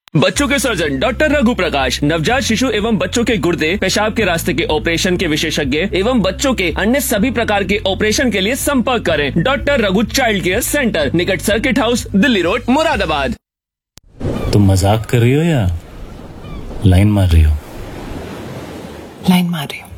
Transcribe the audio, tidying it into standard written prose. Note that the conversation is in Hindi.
बच्चों के सर्जन डॉक्टर रघु प्रकाश, नवजात शिशु एवं बच्चों के गुर्दे, पेशाब के रास्ते के ऑपरेशन के विशेषज्ञ एवं बच्चों के अन्य सभी प्रकार के ऑपरेशन के लिए संपर्क करें। Doctor Raghu child care centre, निकट circuit house, Delhi road, Moradabad. तुम मजाक कर रही हो या लाइन मार रही हो? लाइन मार रही हूँ।